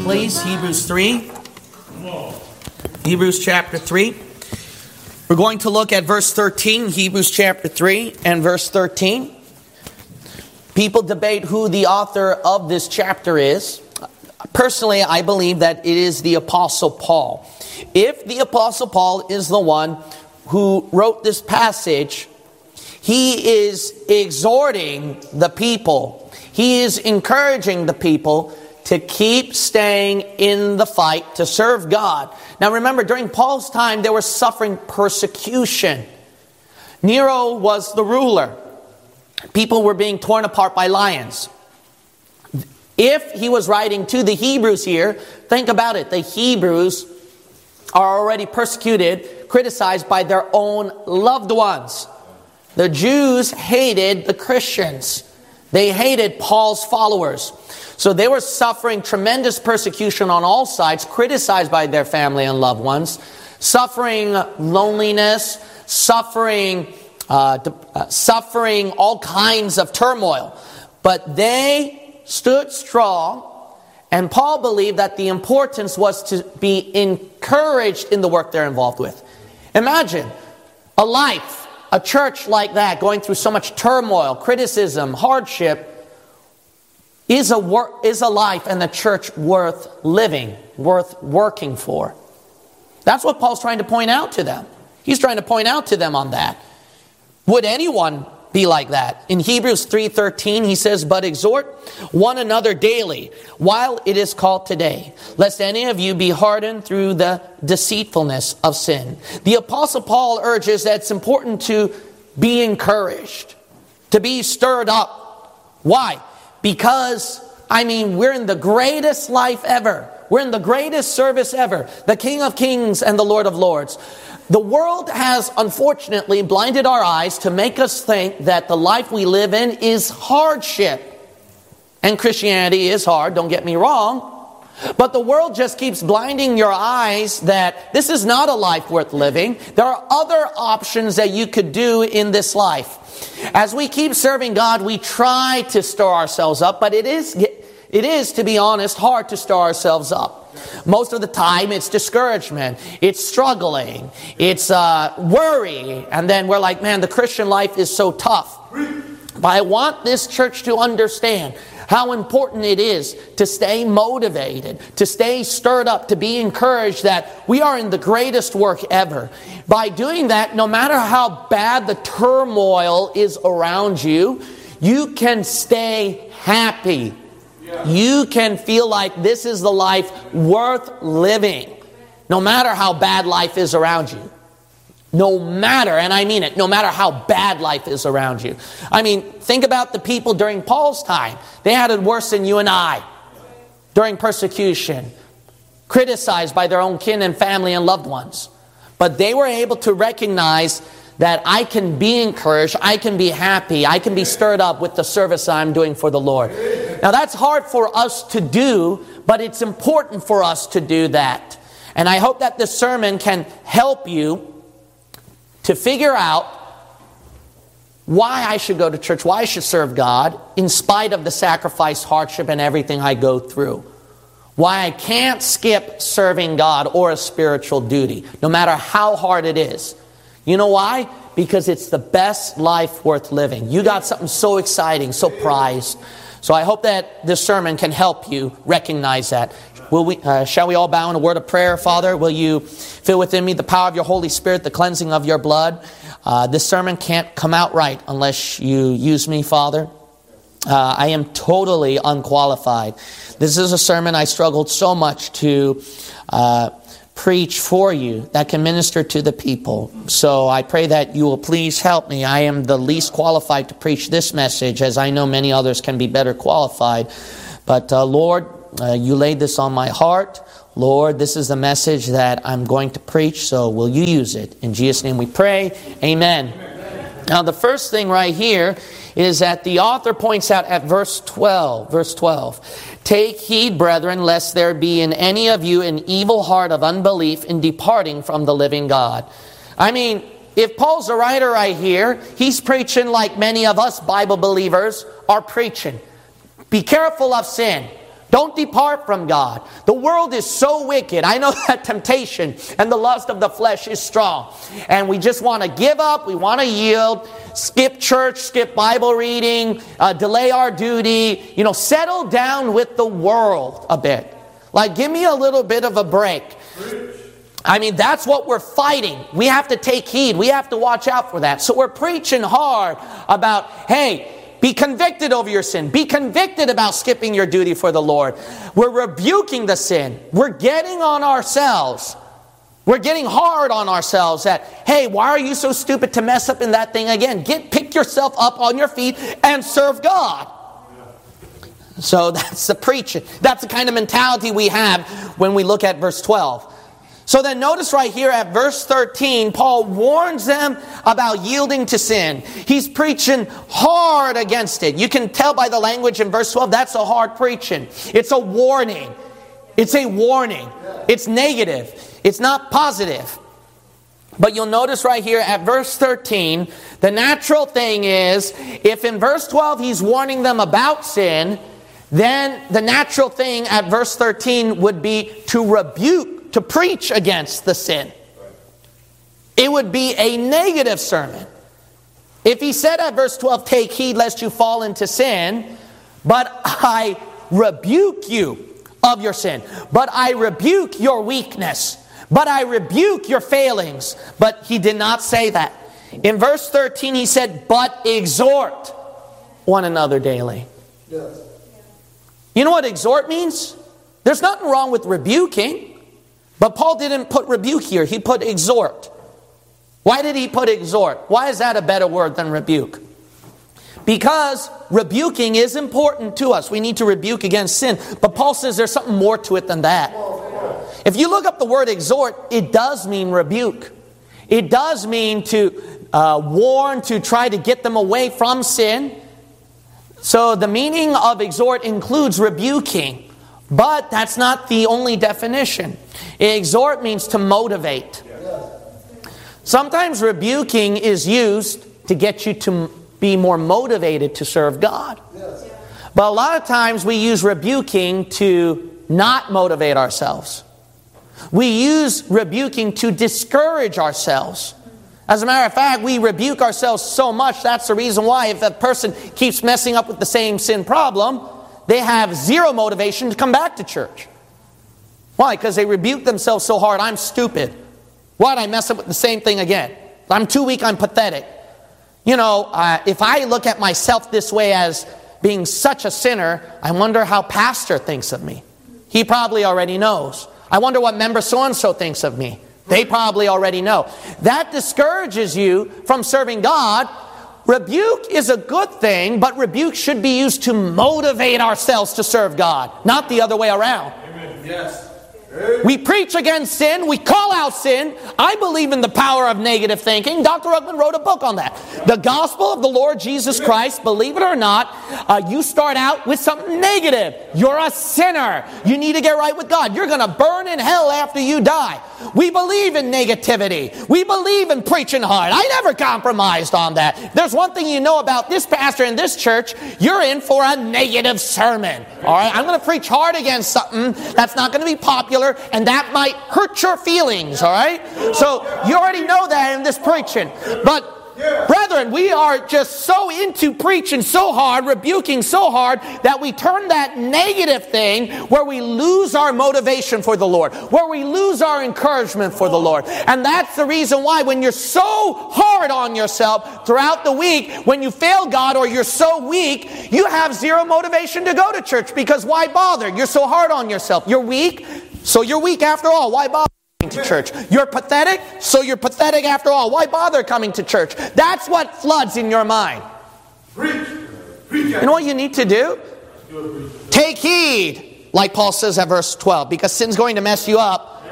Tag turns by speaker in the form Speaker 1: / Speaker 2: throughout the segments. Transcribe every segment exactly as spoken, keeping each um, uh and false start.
Speaker 1: please. Hebrews three. Hebrews chapter three. We're going to look at verse thirteen, Hebrews chapter three and verse thirteen. People debate who the author of this chapter is. Personally, I believe that it is the Apostle Paul. If the Apostle Paul is the one who wrote this passage, he is exhorting the people. He is encouraging the people to keep staying in the fight to serve God. Now remember, during Paul's time, they were suffering persecution. Nero was the ruler. People were being torn apart by lions. If he was writing to the Hebrews here, think about it. The Hebrews are already persecuted, criticized by their own loved ones. The Jews hated the Christians. They hated Paul's followers. So they were suffering tremendous persecution on all sides, criticized by their family and loved ones, suffering loneliness, suffering, uh, uh, suffering all kinds of turmoil. But they stood strong, and Paul believed that the importance was to be encouraged in the work they're involved with. Imagine a life, a church like that, going through so much turmoil, criticism, hardship. Is a work, is a life and the church worth living, worth working for? That's what Paul's trying to point out to them. He's trying to point out to them on that. Would anyone be like that? In Hebrews three thirteen, he says, "But exhort one another daily, while it is called today, lest any of you be hardened through the deceitfulness of sin." The Apostle Paul urges that it's important to be encouraged, to be stirred up. Why? Because, I mean, we're in the greatest life ever. We're in the greatest service ever. The King of Kings and the Lord of Lords. The world has unfortunately blinded our eyes to make us think that the life we live in is hardship. And Christianity is hard, don't get me wrong. But the world just keeps blinding your eyes that this is not a life worth living. There are other options that you could do in this life. As we keep serving God, we try to stir ourselves up, but it is, it is, to be honest, hard to stir ourselves up. Most of the time, it's discouragement, it's struggling, it's uh, worry, and then we're like, man, the Christian life is so tough. But I want this church to understand how important it is to stay motivated, to stay stirred up, to be encouraged that we are in the greatest work ever. By doing that, no matter how bad the turmoil is around you, you can stay happy. You can feel like this is the life worth living, no matter how bad life is around you. No matter, and I mean it, no matter how bad life is around you. I mean, think about the people during Paul's time. They had it worse than you and I. During persecution, criticized by their own kin and family and loved ones. But they were able to recognize that I can be encouraged, I can be happy, I can be stirred up with the service I'm doing for the Lord. Now that's hard for us to do, but it's important for us to do that. And I hope that this sermon can help you to figure out why I should go to church, why I should serve God, in spite of the sacrifice, hardship, and everything I go through. Why I can't skip serving God or a spiritual duty, no matter how hard it is. You know why? Because it's the best life worth living. You got something so exciting, so prized. So I hope that this sermon can help you recognize that. Will we, uh, shall we all bow in a word of prayer? Father, will you fill within me the power of your Holy Spirit, the cleansing of your blood? Uh, this sermon can't come out right unless you use me, Father. Uh, I am totally unqualified. This is a sermon I struggled so much to uh, preach for you that can minister to the people. So I pray that you will please help me. I am the least qualified to preach this message, as I know many others can be better qualified. But uh, Lord, uh, you laid this on my heart. Lord, this is the message that I'm going to preach, so will you use it? In Jesus' name we pray. Amen. Amen. Now the first thing right here is that the author points out at verse twelve. Verse twelve. Take heed, brethren, lest there be in any of you an evil heart of unbelief in departing from the living God. I mean, if Paul's a writer right here, he's preaching like many of us Bible believers are preaching. Be careful of sin. Don't depart from God. The world is so wicked. I know that temptation and the lust of the flesh is strong. And we just want to give up. We want to yield. Skip church, skip Bible reading, uh, delay our duty. You know, settle down with the world a bit. Like, give me a little bit of a break. I mean, that's what we're fighting. We have to take heed. We have to watch out for that. So we're preaching hard about, hey, be convicted over your sin. Be convicted about skipping your duty for the Lord. We're rebuking the sin. We're getting on ourselves. We're getting hard on ourselves that, hey, why are you so stupid to mess up in that thing again? Get, pick yourself up on your feet and serve God. So that's the preaching. That's the kind of mentality we have when we look at verse twelve. So then notice right here at verse thirteen, Paul warns them about yielding to sin. He's preaching hard against it. You can tell by the language in verse twelve, that's a hard preaching. It's a warning. It's a warning. It's negative. It's not positive. But you'll notice right here at verse thirteen, the natural thing is, if in verse twelve he's warning them about sin, then the natural thing at verse thirteen would be to rebuke, to preach against the sin. It would be a negative sermon. If he said at verse twelve, take heed lest you fall into sin, but I rebuke you of your sin. But I rebuke your weakness. But I rebuke your failings. But he did not say that. In verse thirteen he said, but exhort one another daily. Yes. You know what exhort means? There's nothing wrong with rebuking. But Paul didn't put rebuke here. He put exhort. Why did he put exhort? Why is that a better word than rebuke? Because rebuking is important to us. We need to rebuke against sin. But Paul says there's something more to it than that. If you look up the word exhort, it does mean rebuke. It does mean to uh, warn, to try to get them away from sin. So the meaning of exhort includes rebuking. But that's not the only definition. Exhort means to motivate. Sometimes rebuking is used to get you to be more motivated to serve God. But a lot of times we use rebuking to not motivate ourselves. We use rebuking to discourage ourselves. As a matter of fact, we rebuke ourselves so much, that's the reason why if a person keeps messing up with the same sin problem, they have zero motivation to come back to church. Why? Because they rebuke themselves so hard. I'm stupid. Why'd I mess up with the same thing again? I'm too weak, I'm pathetic. You know, uh, if I look at myself this way as being such a sinner, I wonder how pastor thinks of me. He probably already knows. I wonder what member so-and-so thinks of me. They probably already know. That discourages you from serving God. Rebuke is a good thing, but rebuke should be used to motivate ourselves to serve God, not the other way around.
Speaker 2: Amen. Yes.
Speaker 1: We preach against sin. We call out sin. I believe in the power of negative thinking. Doctor Ruckman wrote a book on that. The gospel of the Lord Jesus Christ, believe it or not, uh, you start out with something negative. You're a sinner. You need to get right with God. You're going to burn in hell after you die. We believe in negativity. We believe in preaching hard. I never compromised on that. There's one thing you know about this pastor in this church. You're in for a negative sermon. All right? I'm going to preach hard against something that's not going to be popular, and that might hurt your feelings, all right? So you already know that in this preaching. But brethren, we are just so into preaching so hard, rebuking so hard, that we turn that negative thing where we lose our motivation for the Lord, where we lose our encouragement for the Lord. And that's the reason why when you're so hard on yourself throughout the week, when you fail God or you're so weak, you have zero motivation to go to church, because why bother? You're so hard on yourself. You're weak. So you're weak after all. Why bother coming to church? You're pathetic. So you're pathetic after all. Why bother coming to church? That's what floods in your mind.
Speaker 2: Preach. Preach.
Speaker 1: You know what you need to do? Take heed, like Paul says at verse twelve, because sin's going to mess you up.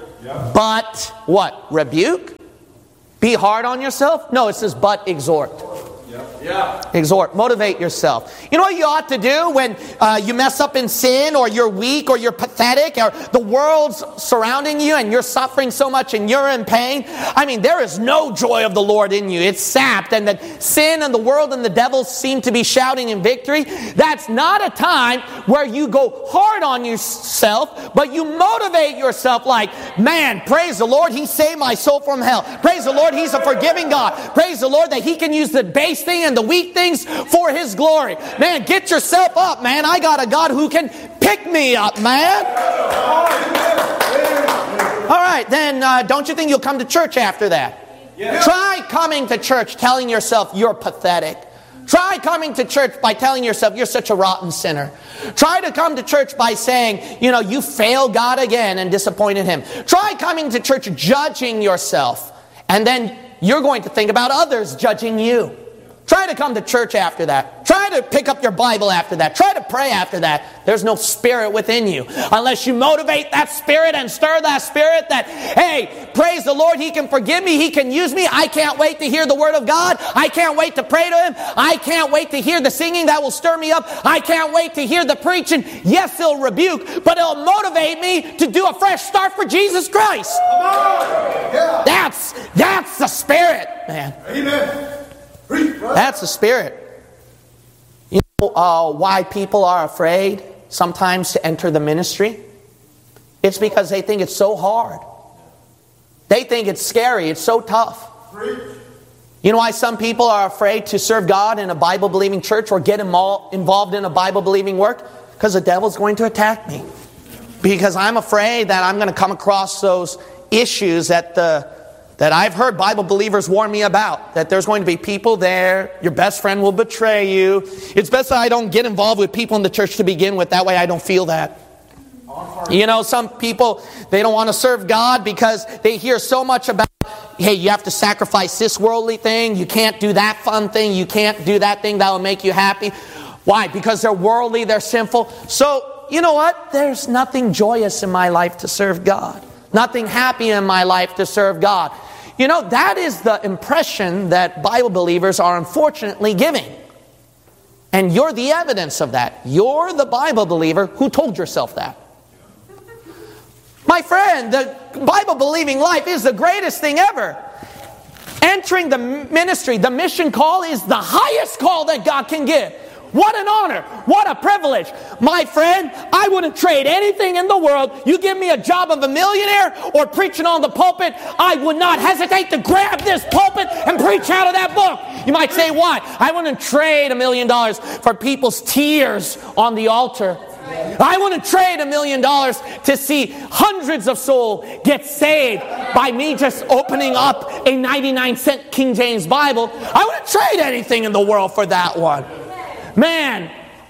Speaker 1: But what? Rebuke? Be hard on yourself? No, it says but exhort.
Speaker 2: Yeah.
Speaker 1: Exhort. Motivate yourself. You know what you ought to do when uh, you mess up in sin, or you're weak, or you're pathetic, or the world's surrounding you and you're suffering so much and you're in pain? I mean, there is no joy of the Lord in you. It's sapped, and that sin and the world and the devil seem to be shouting in victory. That's not a time where you go hard on yourself, but you motivate yourself like, man, praise the Lord, He saved my soul from hell. Praise the Lord, He's a forgiving God. Praise the Lord that He can use the base thing and the weak things for His glory. Man, get yourself up, man. I got a God who can pick me up, man. All right, then uh, don't you think you'll come to church after that? Yeah. Try coming to church telling yourself you're pathetic. Try coming to church by telling yourself you're such a rotten sinner. Try to come to church by saying, you know, you failed God again and disappointed Him. Try coming to church judging yourself, and then you're going to think about others judging you. Try to come to church after that. Try to pick up your Bible after that. Try to pray after that. There's no spirit within you. Unless you motivate that spirit and stir that spirit that, hey, praise the Lord, He can forgive me, He can use me. I can't wait to hear the Word of God. I can't wait to pray to Him. I can't wait to hear the singing that will stir me up. I can't wait to hear the preaching. Yes, it'll rebuke, but it'll motivate me to do a fresh start for Jesus Christ. Yeah. That's, that's the spirit, man.
Speaker 2: Amen.
Speaker 1: That's the spirit. You know uh, why people are afraid sometimes to enter the ministry? It's because they think it's so hard. They think it's scary. It's so tough. You know why some people are afraid to serve God in a Bible-believing church or get involved in a Bible-believing work? Because the devil's going to attack me. Because I'm afraid that I'm going to come across those issues that the that I've heard Bible believers warn me about. That there's going to be people there. Your best friend will betray you. It's best that I don't get involved with people in the church to begin with. That way I don't feel that. You know, some people, they don't want to serve God because they hear so much about, hey, you have to sacrifice this worldly thing. You can't do that fun thing. You can't do that thing that will make you happy. Why? Because they're worldly, they're sinful. So, you know what? There's nothing joyous in my life to serve God. Nothing happy in my life to serve God. You know, that is the impression that Bible believers are unfortunately giving. And you're the evidence of that. You're the Bible believer who told yourself that. My friend, the Bible-believing life is the greatest thing ever. Entering the ministry, the mission call is the highest call that God can give. What an honor. What a privilege. My friend, I wouldn't trade anything in the world. You give me a job of a millionaire or preaching on the pulpit, I would not hesitate to grab this pulpit and preach out of that book. You might say, why? I wouldn't trade a million dollars for people's tears on the altar. I wouldn't trade a million dollars to see hundreds of souls get saved by me just opening up a ninety-nine cent King James Bible. I wouldn't trade anything in the world for that one. Man,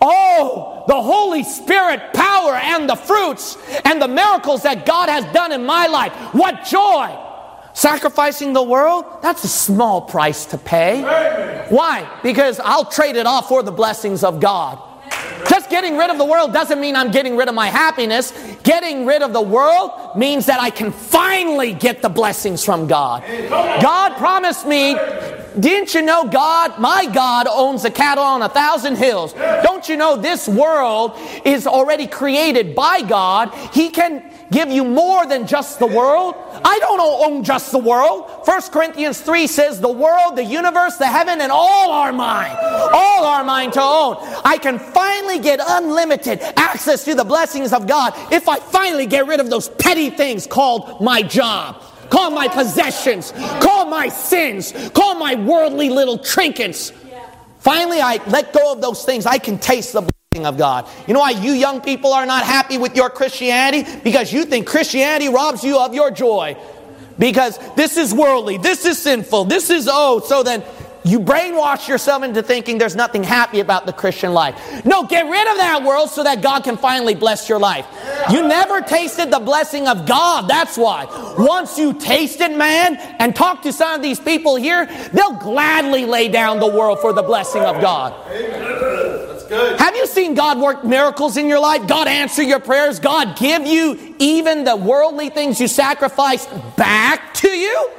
Speaker 1: oh, the Holy Spirit power and the fruits and the miracles that God has done in my life. What joy! Sacrificing the world, that's a small price to pay. Why? Because I'll trade it off for the blessings of God. Just getting rid of the world doesn't mean I'm getting rid of my happiness. Getting rid of the world means that I can finally get the blessings from God. God promised me, didn't you know God, my God owns the cattle on a thousand hills? Don't you know this world is already created by God? He can give you more than just the world. I don't own just the world. First Corinthians three says the world, the universe, the heaven, and all are mine. All are mine to own. I can finally get unlimited access to the blessings of God if I finally get rid of those petty things called my job, called my possessions, called my sins, called my worldly little trinkets. Finally, I let go of those things. I can taste the blessing of God. You know why you young people are not happy with your Christianity? Because you think Christianity robs you of your joy. Because this is worldly, this is sinful, this is oh, so then you brainwash yourself into thinking there's nothing happy about the Christian life. No, get rid of that world so that God can finally bless your life. You never tasted the blessing of God, that's why. Once you taste it, man, and talk to some of these people here, they'll gladly lay down the world for the blessing of God.
Speaker 2: That's good.
Speaker 1: Have you seen God work miracles in your life? God answer your prayers? God give you even the worldly things you sacrificed back to you?